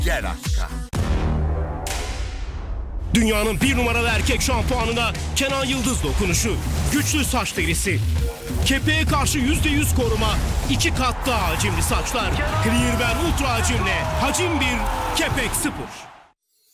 Gel aşka. Dünyanın bir numaralı erkek şampuanına Kenan Yıldız dokunuşu. Güçlü saç derisi. Kepeğe karşı %100 koruma. 2 kat daha hacimli saçlar. Clear Ultra hacimle. Hacim 1, kepek 0.